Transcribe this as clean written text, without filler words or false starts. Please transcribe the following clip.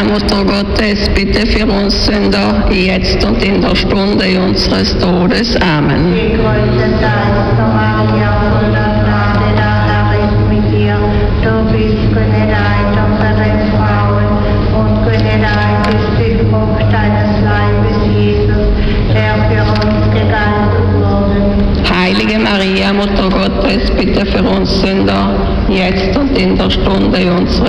Mutter Gottes, bitte für uns Sünder, jetzt und in der Stunde unseres Todes. Amen. Gegrüßet seist du, Maria, voller Gnade, der Herr ist mit dir. Du bist genedeit unter den Frauen und genedeit ist die Frucht deines Leibes, Jesus, der für uns gegeißelt wurde. Heilige Maria, Mutter Gottes, bitte für uns Sünder, jetzt und in der Stunde unseres